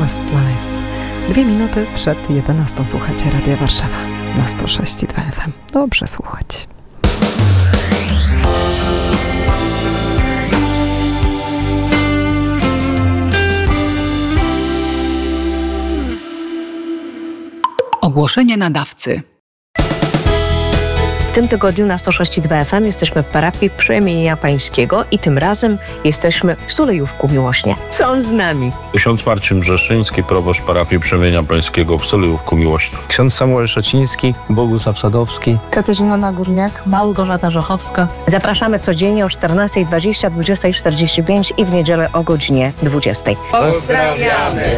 Past Life. 2 minuty przed 11 słuchacie Radia Warszawa na 106,2 FM. Dobrze słuchać. Ogłoszenie nadawcy. W tym tygodniu na 106,2 FM jesteśmy w parafii Przemienia Pańskiego i tym razem jesteśmy w Sulejówku Miłośnie. Są z nami Ksiądz Marcin Brzeszczyński, proboszcz parafii Przemienia Pańskiego w Sulejówku Miłośnie. Ksiądz Samuel Szociński, Bogusław Sadowski, Katarzyna Nagórniak, Małgorzata Żochowska. Zapraszamy codziennie o 14:20, 20:45 i w niedzielę o godzinie 20. Pozdrawiamy!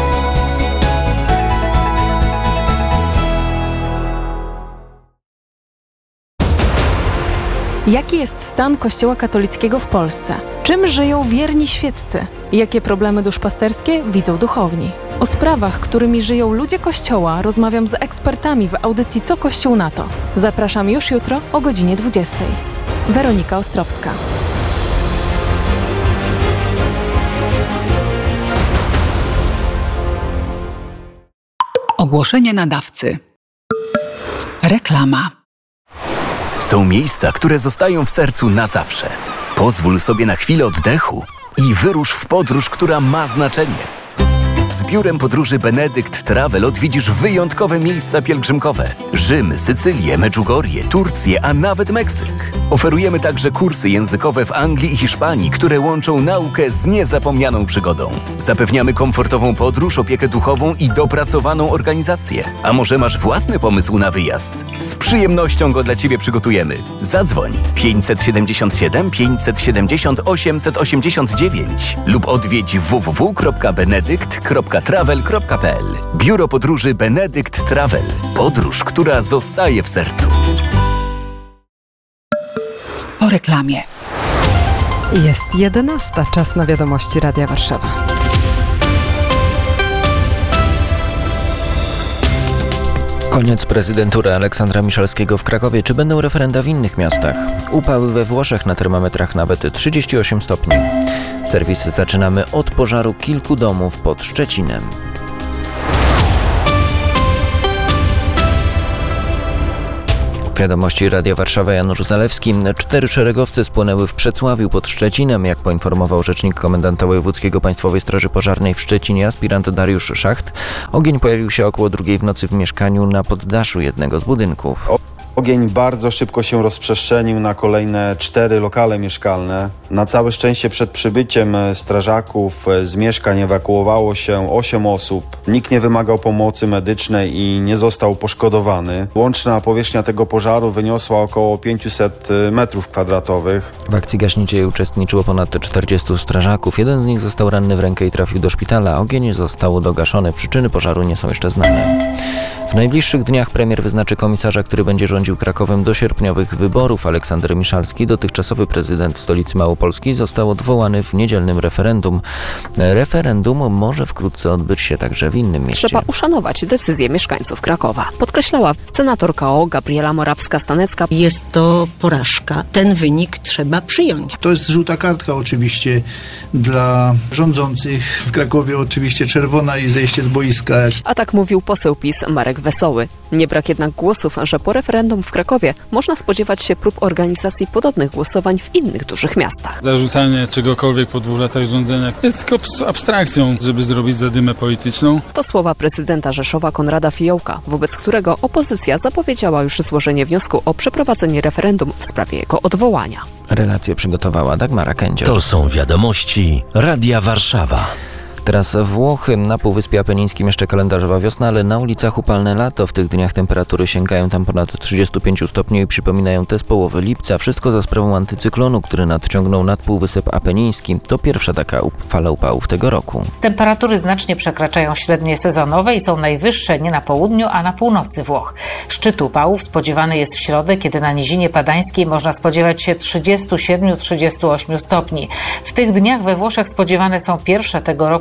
Jaki jest stan Kościoła katolickiego w Polsce? Czym żyją wierni świeccy? Jakie problemy duszpasterskie widzą duchowni? O sprawach, którymi żyją ludzie Kościoła, rozmawiam z ekspertami w audycji Co Kościół na to. Zapraszam już jutro o godzinie 20. Weronika Ostrowska. Ogłoszenie nadawcy. Reklama. Są miejsca, które zostają w sercu na zawsze. Pozwól sobie na chwilę oddechu i wyrusz w podróż, która ma znaczenie. Z biurem podróży Benedykt Travel odwiedzisz wyjątkowe miejsca pielgrzymkowe. Rzym, Sycylię, Medjugorje, Turcję, a nawet Meksyk. Oferujemy także kursy językowe w Anglii i Hiszpanii, które łączą naukę z niezapomnianą przygodą. Zapewniamy komfortową podróż, opiekę duchową i dopracowaną organizację. A może masz własny pomysł na wyjazd? Z przyjemnością go dla Ciebie przygotujemy. Zadzwoń 577 570 889 lub odwiedź www.benedykt.travel.pl. Biuro podróży Benedykt Travel. Podróż, która zostaje w sercu. Po reklamie. Jest 11. Czas na wiadomości Radia Warszawa. Koniec prezydentury Aleksandra Miszalskiego w Krakowie. Czy będą referenda w innych miastach? Upały we Włoszech, na termometrach nawet 38 stopni. Serwis zaczynamy od pożaru kilku domów pod Szczecinem. Wiadomości Radia Warszawa, Janusz Zalewski. 4 szeregowce spłonęły w Przecławiu pod Szczecinem. Jak poinformował rzecznik komendanta wojewódzkiego Państwowej Straży Pożarnej w Szczecinie, aspirant Dariusz Szacht, ogień pojawił się około 2 w nocy w mieszkaniu na poddaszu jednego z budynków. Ogień bardzo szybko się rozprzestrzenił na kolejne 4 lokale mieszkalne. Na całe szczęście przed przybyciem strażaków z mieszkań ewakuowało się 8 osób. Nikt nie wymagał pomocy medycznej i nie został poszkodowany. Łączna powierzchnia tego pożaru wyniosła około 500 m2. W akcji gaśniczej uczestniczyło ponad 40 strażaków. Jeden z nich został ranny w rękę i trafił do szpitala. Ogień został dogaszony. Przyczyny pożaru nie są jeszcze znane. W najbliższych dniach premier wyznaczy komisarza, który będzie rządził Krakowem do sierpniowych wyborów. Aleksander Miszalski, dotychczasowy prezydent stolicy Małopolski, został odwołany w niedzielnym referendum. Referendum może wkrótce odbyć się także w innym mieście. Trzeba uszanować decyzję mieszkańców Krakowa, podkreślała senatorka KO Gabriela Morawska-Stanecka. Jest to porażka. Ten wynik trzeba przyjąć. To jest żółta kartka oczywiście dla rządzących. W Krakowie oczywiście czerwona i zejście z boiska. A tak mówił poseł PiS Marek Wesoły. Nie brak jednak głosów, że po referendum w Krakowie można spodziewać się prób organizacji podobnych głosowań w innych dużych miastach. Zarzucanie czegokolwiek po 2 latach rządzenia jest tylko abstrakcją, żeby zrobić zadymę polityczną. To słowa prezydenta Rzeszowa Konrada Fiołka, wobec którego opozycja zapowiedziała już złożenie wniosku o przeprowadzenie referendum w sprawie jego odwołania. Relację przygotowała Dagmara Kędzior. To są wiadomości Radia Warszawa. Teraz Włochy, na Półwyspie Apenińskim jeszcze kalendarzowa wiosna, ale na ulicach upalne lato. W tych dniach temperatury sięgają tam ponad 35 stopni i przypominają te z połowy lipca. Wszystko za sprawą antycyklonu, który nadciągnął nad Półwysep Apeniński. To pierwsza taka fala upałów tego roku. Temperatury znacznie przekraczają średnie sezonowe i są najwyższe nie na południu, a na północy Włoch. Szczyt upałów spodziewany jest w środę, kiedy na Nizinie Padańskiej można spodziewać się 37-38 stopni. W tych dniach we Włoszech spodziewane są pierwsze tego roku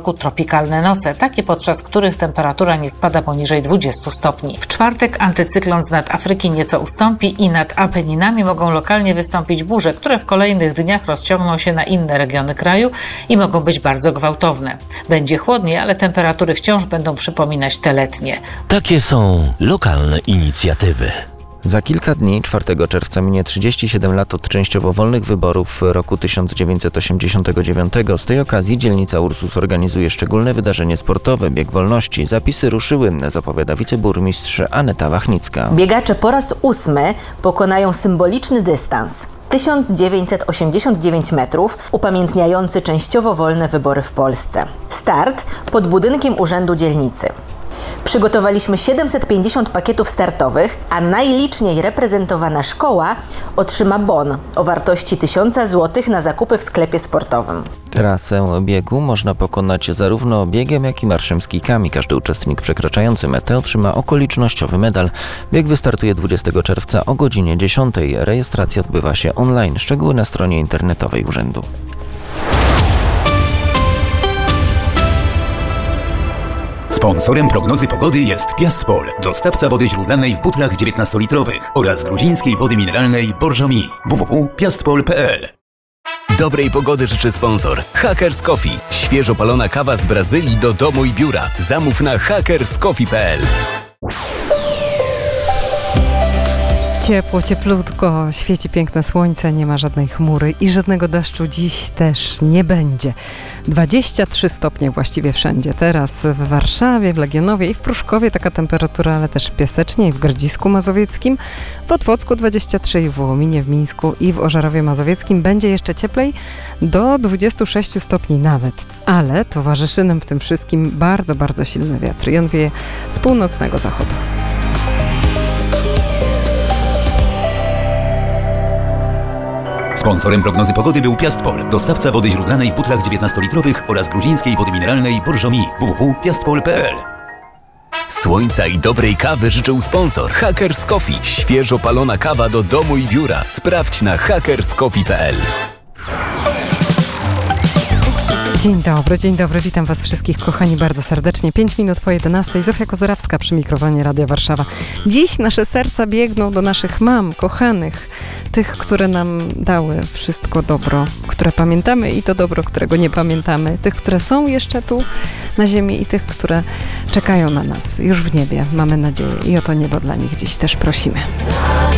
Półwyspu tropikalne noce, takie podczas których temperatura nie spada poniżej 20 stopni. W czwartek antycyklon z nad Afryki nieco ustąpi i nad Apeninami mogą lokalnie wystąpić burze, które w kolejnych dniach rozciągną się na inne regiony kraju i mogą być bardzo gwałtowne. Będzie chłodniej, ale temperatury wciąż będą przypominać te letnie. Takie są lokalne inicjatywy. Za kilka dni, 4 czerwca, minie 37 lat od częściowo wolnych wyborów roku 1989. Z tej okazji dzielnica Ursus organizuje szczególne wydarzenie sportowe, Bieg Wolności. Zapisy ruszyły, zapowiada wiceburmistrz Aneta Wachnicka. Biegacze po raz 8 pokonają symboliczny dystans. 1989 metrów, upamiętniający częściowo wolne wybory w Polsce. Start pod budynkiem Urzędu Dzielnicy. Przygotowaliśmy 750 pakietów startowych, a najliczniej reprezentowana szkoła otrzyma bon o wartości 1000 zł na zakupy w sklepie sportowym. Trasę biegu można pokonać zarówno biegiem, jak i marszem z kijkami. Każdy uczestnik przekraczający metę otrzyma okolicznościowy medal. Bieg wystartuje 20 czerwca o godzinie 10. Rejestracja odbywa się online. Szczegóły na stronie internetowej urzędu. Sponsorem prognozy pogody jest Piastpol, dostawca wody źródlanej w butlach 19-litrowych oraz gruzińskiej wody mineralnej Borżomi. www.piastpol.pl. Dobrej pogody życzy sponsor Hackers Coffee. Świeżo palona kawa z Brazylii do domu i biura. Zamów na hackerscoffee.pl. Ciepło, cieplutko, świeci piękne słońce, nie ma żadnej chmury i żadnego deszczu dziś też nie będzie. 23 stopnie właściwie wszędzie. Teraz w Warszawie, w Legionowie i w Pruszkowie taka temperatura, ale też w Piasecznie i w Grodzisku Mazowieckim. W Otwocku 23 i w Wołominie, w Mińsku i w Ożarowie Mazowieckim będzie jeszcze cieplej, do 26 stopni nawet. Ale towarzyszy nam w tym wszystkim bardzo, bardzo silny wiatr i on wieje z północnego zachodu. Sponsorem prognozy pogody był Piastpol, dostawca wody źródlanej w butlach 19-litrowych oraz gruzińskiej wody mineralnej Borżomi. www.piastpol.pl. Słońca i dobrej kawy życzył sponsor Hackers Coffee. Świeżo palona kawa do domu i biura. Sprawdź na hackerscoffee.pl. Dzień dobry, witam Was wszystkich, kochani, bardzo serdecznie. 5 minut po 11, Zofia Kozorawska przy mikrofonie Radia Warszawa. Dziś nasze serca biegną do naszych mam, kochanych, tych, które nam dały wszystko dobro, które pamiętamy i to dobro, którego nie pamiętamy, tych, które są jeszcze tu na ziemi i tych, które czekają na nas już w niebie, mamy nadzieję i o to niebo dla nich dziś też prosimy.